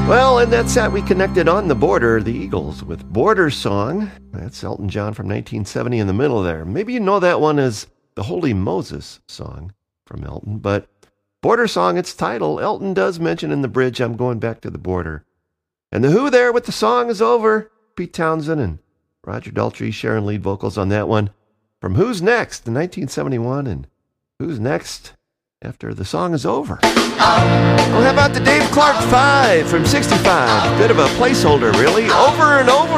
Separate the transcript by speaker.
Speaker 1: Well, in that set, we connected On the Border, the Eagles, with Border Song. That's Elton John from 1970 in the middle there. Maybe you know that one as the Holy Moses song from Elton, but Border Song, its title, Elton does mention in the bridge, I'm going back to the border. And the Who there with The Song Is Over, Pete Townsend and Roger Daltrey sharing lead vocals on that one. From Who's Next in 1971 and Who's Next after The Song Is Over. Well, how about the Dave Clark 5 from 65? A bit of a placeholder, really. Over and over